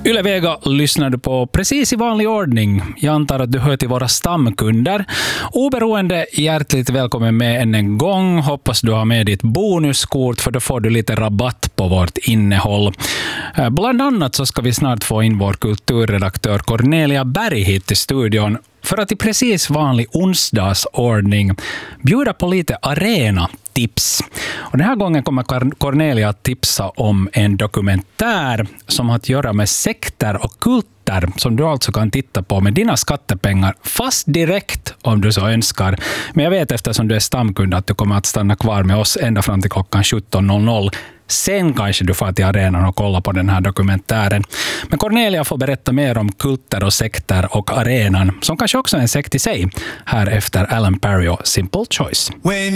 Yle Vega lyssnar du på precis i vanlig ordning. Jag antar att du hör till våra stamkunder. Oberoende, hjärtligt välkommen med en gång. Hoppas du har med ditt bonuskort för då får du lite rabatt på vårt innehåll. Bland annat så ska vi snart få in vår kulturredaktör Cornelia Berg hit till studion för att i precis vanlig onsdagsordning bjuda på lite arena-tips. Och den här gången kommer Cornelia att tipsa om en dokumentär som har att göra med sekter och kulter som du alltså kan titta på med dina skattepengar fast direkt om du så önskar. Men jag vet eftersom du är stamkund att du kommer att stanna kvar med oss ända fram till klockan 17.00. Sen kanske du får till arenan och kolla på den här dokumentären. Men Cornelia får berätta mer om kulter och sekter och arenan, som kanske också är en sekt i sig, här efter Alan Parry och Simple Choice.